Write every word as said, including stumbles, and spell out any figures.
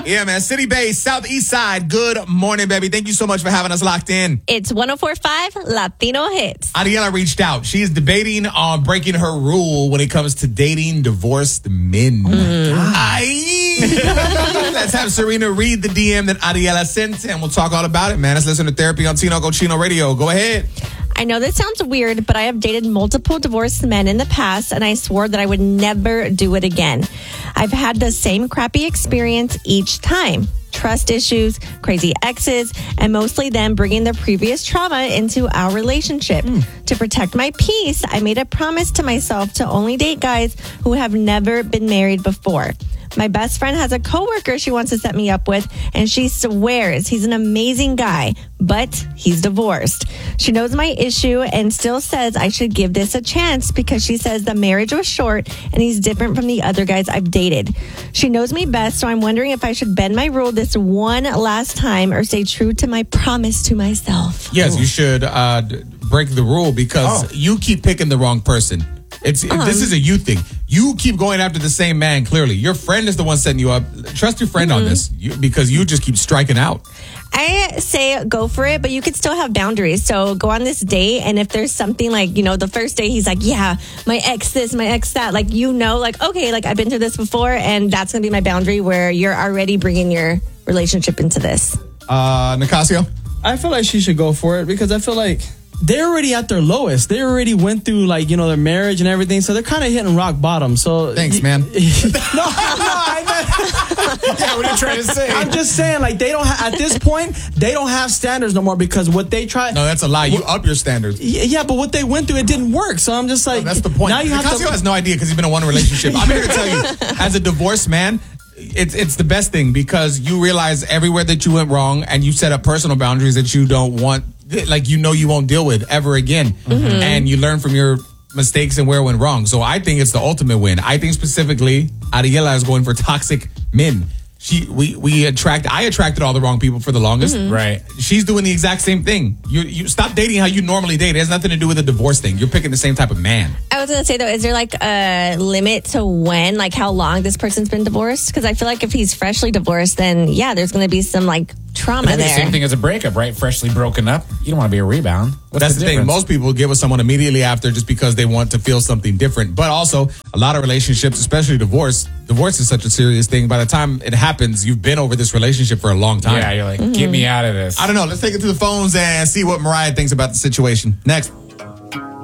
Yeah, man. City based, Southeast Side. Good morning, baby. Thank you so much for having us locked in. It's one oh four point five Latino Hits. Ariela reached out. She is debating on breaking her rule when it comes to dating divorced men. Oh my God. Aye. Let's have Serena read the D M that Ariela sent, and we'll talk all about it, man. Let's listen to Therapy on Tino Cochino Radio. Go ahead. I know this sounds weird, but I have dated multiple divorced men in the past, and I swore that I would never do it again. I've had the same crappy experience each time. Trust issues, crazy exes, and mostly them bringing their previous trauma into our relationship. Mm. To protect my peace, I made a promise to myself to only date guys who have never been married before. My best friend has a coworker she wants to set me up with, and she swears he's an amazing guy, but he's divorced. She knows my issue and still says I should give this a chance because she says the marriage was short and he's different from the other guys I've dated. She knows me best, so I'm wondering if I should bend my rule this one last time or stay true to my promise to myself. Yes, you should uh, break the rule because oh. you keep picking the wrong person. It's um, This is a you thing. You keep going after the same man, clearly. Your friend is the one setting you up. Trust your friend mm-hmm. on this you, because you just keep striking out. I say go for it, but you could still have boundaries. So go on this date, and if there's something like, you know, the first day he's like, yeah, my ex this, my ex that, like, you know, like, okay, like I've been through this before, and that's going to be my boundary where you're already bringing your relationship into this. Uh, Nicasio? I feel like she should go for it because I feel like they're already at their lowest. They already went through, like, you know, their marriage and everything, so they're kind of hitting rock bottom. So thanks, y- man. no, no, I meant, yeah, what are you trying to say? I'm just saying, like, they don't ha- at this point, they don't have standards no more because what they tried. No, that's a lie. You up your standards. Yeah, but what they went through, it didn't work. So I'm just like, no, that's the point. Now you have Nicasio to- has no idea because he's been in one relationship. I'm here to tell you, as a divorced man, It's it's the best thing because you realize everywhere that you went wrong and you set up personal boundaries that you don't want, like, you know, you won't deal with ever again. Mm-hmm. And you learn from your mistakes and where it went wrong. So I think it's the ultimate win. I think specifically Ariela is going for toxic men. She, we, we attract, I attracted all the wrong people for the longest. Mm-hmm. Right. She's doing the exact same thing. You, you stop dating how you normally date. It has nothing to do with the divorce thing. You're picking the same type of man. I was going to say, though, is there like a limit to when, like how long this person's been divorced? Because I feel like if he's freshly divorced, then yeah, there's going to be some like trauma there. The same thing as a breakup, right? Freshly broken up. You don't want to be a rebound. What's That's the, the thing. Most people get with someone immediately after just because they want to feel something different. But also, a lot of relationships, especially divorce, divorce is such a serious thing. By the time it happens, you've been over this relationship for a long time. Yeah, you're like, mm-hmm. get me out of this. I don't know. Let's take it to the phones and see what Mariah thinks about the situation. Next.